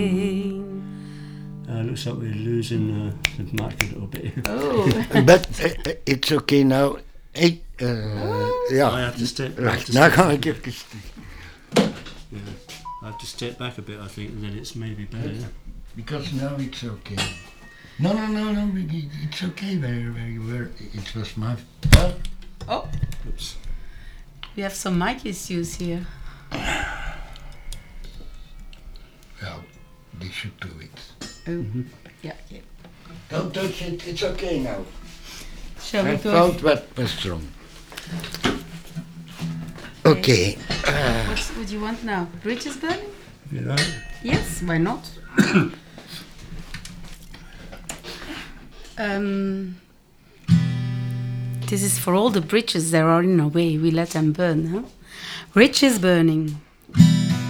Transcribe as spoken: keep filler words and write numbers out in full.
Uh, looks like we're losing uh, the mic a little bit. Oh. But uh, it's okay now. Hey, uh, oh. Ja. I have to step back. Right, nou ga ik even... Yeah, I have to step back a bit, I think, and then it's maybe better. Because now it's okay. No, no, no, no, it's okay where, where you were. It was my... Oh. Oh. Oops. We have some mic issues here. Well, they should do it. Oh, mm-hmm. yeah, yeah. Don't touch it, it's okay now. Shall I we go? found what was wrong. Okay. Uh, what would you want now? Bridges burning? You know? Yes, why not? um, this is for all the bridges that are in our way. We let them burn, huh? Bridges burning.